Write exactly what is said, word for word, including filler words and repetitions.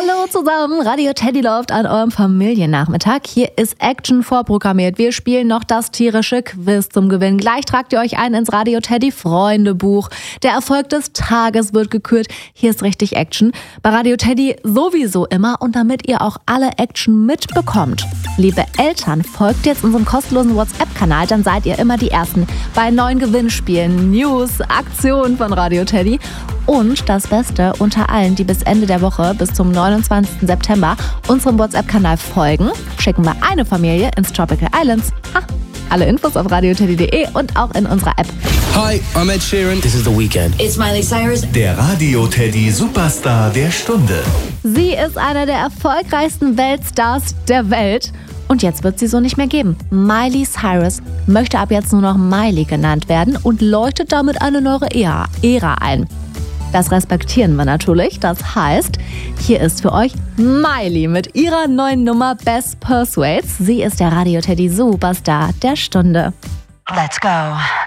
Hallo zusammen, Radio Teddy läuft an eurem Familiennachmittag. Hier ist Action vorprogrammiert. Wir spielen noch das tierische Quiz zum Gewinn. Gleich tragt ihr euch ein ins Radio Teddy Freundebuch. Der Erfolg des Tages wird gekürt. Hier ist richtig Action. Bei Radio Teddy sowieso immer und damit ihr auch alle Action mitbekommt. Liebe Eltern, folgt jetzt unserem kostenlosen WhatsApp-Kanal, dann seid ihr immer die Ersten bei neuen Gewinnspielen, News, Aktionen von Radio Teddy. Und das Beste, unter allen, die bis Ende der Woche, bis zum neunundzwanzigsten September, unserem WhatsApp-Kanal folgen, schicken wir eine Familie ins Tropical Islands. Ha, alle Infos auf radio teddy punkt de und auch in unserer App. Hi, I'm Ed Sheeran. This is The Weeknd. It's Miley Cyrus. Der Radio Teddy Superstar der Stunde. Sie ist einer der erfolgreichsten Weltstars der Welt. Und jetzt wird sie so nicht mehr geben. Miley Cyrus möchte ab jetzt nur noch Miley genannt werden und läutet damit eine neue Ära, Ära ein. Das respektieren wir natürlich. Das heißt, hier ist für euch Miley mit ihrer neuen Nummer Best Persuades. Sie ist der Radio Teddy Superstar der Stunde. Let's go.